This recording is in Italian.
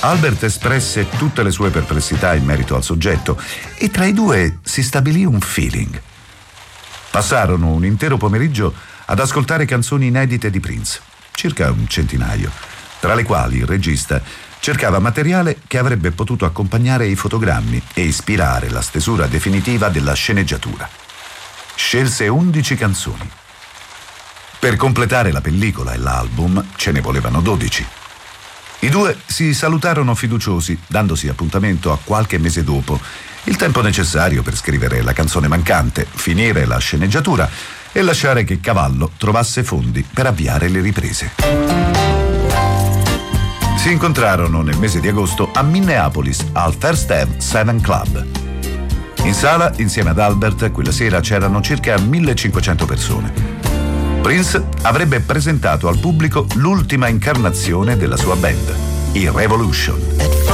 Albert espresse tutte le sue perplessità in merito al soggetto e tra i due si stabilì un feeling. Passarono un intero pomeriggio ad ascoltare canzoni inedite di Prince, circa un centinaio, tra le quali il regista cercava materiale che avrebbe potuto accompagnare i fotogrammi e ispirare la stesura definitiva della sceneggiatura. Scelse 11 canzoni. Per completare la pellicola e l'album ce ne volevano 12. I due si salutarono fiduciosi, dandosi appuntamento a qualche mese dopo, il tempo necessario per scrivere la canzone mancante, finire la sceneggiatura e lasciare che Cavallo trovasse fondi per avviare le riprese. Si incontrarono nel mese di agosto a Minneapolis al First Ave 7 Club. In sala, insieme ad Albert, quella sera c'erano circa 1500 persone. Prince avrebbe presentato al pubblico l'ultima incarnazione della sua band, i Revolution.